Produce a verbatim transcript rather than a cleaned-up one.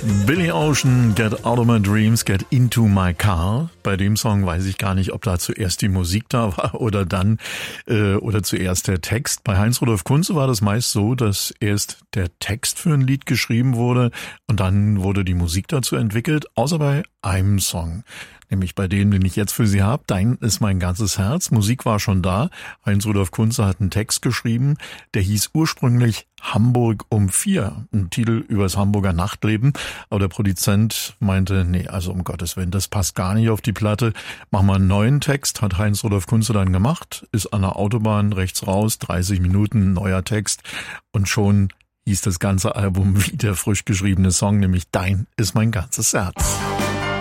Billy Ocean, Get Out of My Dreams, Get Into My Car. Bei dem Song weiß ich gar nicht, ob da zuerst die Musik da war oder dann äh, oder zuerst der Text. Bei Heinz-Rudolf Kunze war das meist so, dass erst der Text für ein Lied geschrieben wurde und dann wurde die Musik dazu entwickelt, außer bei einem Song. Nämlich bei dem, den ich jetzt für Sie habe, Dein ist mein ganzes Herz. Musik war schon da. Heinz-Rudolf Kunze hat einen Text geschrieben, der hieß ursprünglich Hamburg um vier. Ein Titel übers Hamburger Nachtleben. Aber der Produzent meinte, nee, also um Gottes Willen, das passt gar nicht auf die Platte. Machen wir einen neuen Text, hat Heinz-Rudolf Kunze dann gemacht, ist an der Autobahn rechts raus, dreißig Minuten, neuer Text und schon hieß das ganze Album wie der frisch geschriebene Song, nämlich Dein ist mein ganzes Herz.